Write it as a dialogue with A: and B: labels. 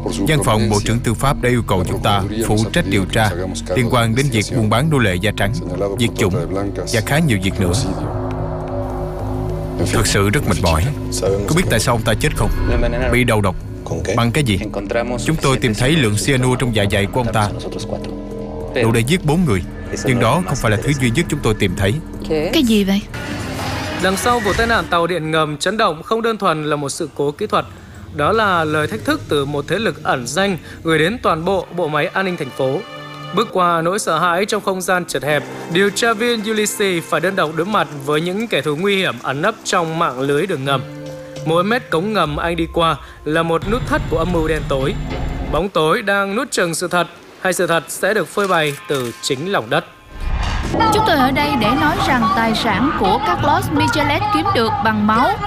A: Văn phòng Bộ trưởng Tư pháp đã yêu cầu chúng ta phụ trách điều tra liên quan đến việc buôn bán nô lệ da trắng, diệt chủng và khá nhiều việc nữa. Thực sự rất mệt mỏi. Có biết tại sao ông ta chết không? Bị đầu độc. Bằng cái gì? Chúng tôi tìm thấy lượng cyanua trong dạ dày của ông ta đủ để giết 4 người. Nhưng đó không phải là thứ duy nhất chúng tôi tìm thấy.
B: Cái gì vậy?
C: Đằng sau vụ tai nạn tàu điện ngầm chấn động không đơn thuần là một sự cố kỹ thuật. Đó là lời thách thức từ một thế lực ẩn danh gửi đến toàn bộ bộ máy an ninh thành phố. Bước qua nỗi sợ hãi trong không gian chật hẹp, điều tra viên Ulysses phải đơn độc đối mặt với những kẻ thù nguy hiểm ẩn nấp trong mạng lưới đường ngầm. Mỗi mét cống ngầm anh đi qua là một nút thắt của âm mưu đen tối. Bóng tối đang nuốt chửng sự thật, hay sự thật sẽ được phơi bày từ chính lòng đất.
B: Chúng tôi ở đây để nói rằng tài sản của Carlos Michelet kiếm được bằng máu